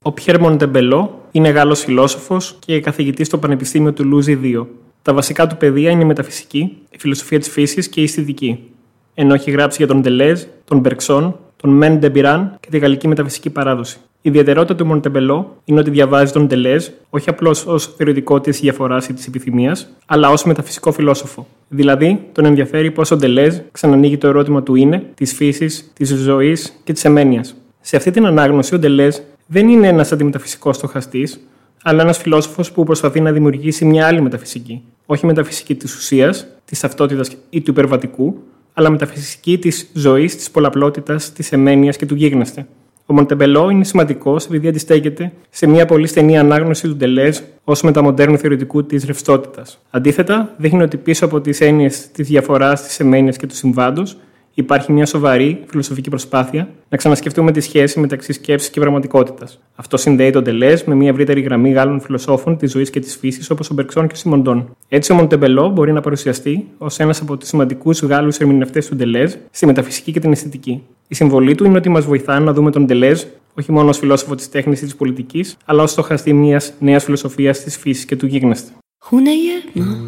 Ο Πιέρ Μοντεμπελό είναι Γάλλος φιλόσοφος και καθηγητής στο Πανεπιστήμιο του Λούζι 2. Τα βασικά του πεδία είναι η μεταφυσική, η φιλοσοφία της φύσης και η αισθητική. Ενώ έχει γράψει για τον Ντελέζ, τον Μπεργκσόν, τον Μεν Ντεμπιράν και τη γαλλική μεταφυσική παράδοση. Η ιδιαιτερότητα του Μοντεμπελό είναι ότι διαβάζει τον Ντελέζ όχι απλώς ως θεωρητικό της διαφοράς ή της επιθυμίας, αλλά ως μεταφυσικό φιλόσοφο. Δηλαδή, τον ενδιαφέρει πώς ο Ντελέζ ξανανοίγει το ερώτημα του είναι, της φύσης, της ζωής και της εμένειας. Σε αυτή την ανάγνωση, ο Ντελέζ δεν είναι ένας αντιμεταφυσικός στοχαστής, αλλά ένας φιλόσοφος που προσπαθεί να δημιουργήσει μια άλλη μεταφυσική. Όχι μεταφυσική της ουσίας, της ταυτότητας ή του υπερβατικού, αλλά μεταφυσική της ζωής, της πολλαπλότητας, της εμένειας και του γίγνεσθε. Ο Μοντεμπελό είναι σημαντικός επειδή αντιστέκεται σε μια πολύ στενή ανάγνωση του Ντελέζ ως μεταμοντέρνου θεωρητικού της ρευστότητας. Αντίθετα, δείχνει ότι πίσω από τις έννοιες της διαφοράς, της εμένειας και του συμβάντος υπάρχει μια σοβαρή φιλοσοφική προσπάθεια να ξανασκεφτούμε τη σχέση μεταξύ σκέψης και πραγματικότητας. Αυτό συνδέει τον Ντελέζ με μια ευρύτερη γραμμή Γάλλων φιλοσόφων της ζωής και της φύσης όπως ο Μπεργκσόν και ο Σιμοντών. Έτσι, ο Μοντεμπελό μπορεί να παρουσιαστεί ως ένας από τους σημαντικούς Γάλλους ερμηνευτές του Ντελέζ στη μεταφυσική και την αισθητική. Η συμβολή του είναι ότι μας βοηθά να δούμε τον Ντελέζ όχι μόνο ως φιλόσοφο της τέχνης ή της πολιτικής, αλλά ως στοχαστή μιας νέας φιλοσοφίας της φύσης και του γίγνεσθε.